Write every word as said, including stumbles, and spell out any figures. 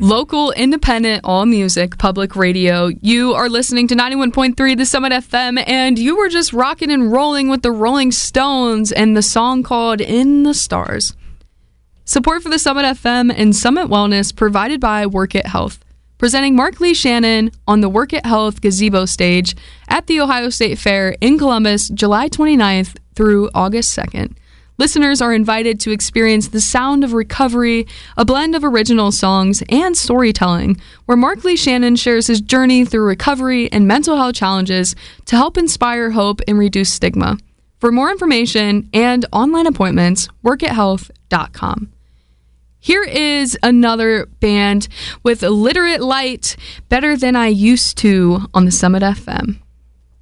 Local, independent, all music, public radio. You are listening to ninety-one point three The Summit F M, and you were just rocking and rolling with the Rolling Stones and the song called In the Stars. Support for the Summit F M and Summit Wellness provided by Work It Health, presenting Mark Lee Shannon on the Work It Health Gazebo stage at the Ohio State Fair in Columbus, July twenty-ninth through August second. Listeners are invited to experience the sound of recovery, a blend of original songs and storytelling, where Mark Lee Shannon shares his journey through recovery and mental health challenges to help inspire hope and reduce stigma. For more information and online appointments, work it health dot com. Here is another band with Literate Light, Better Than I Used To on the Summit F M.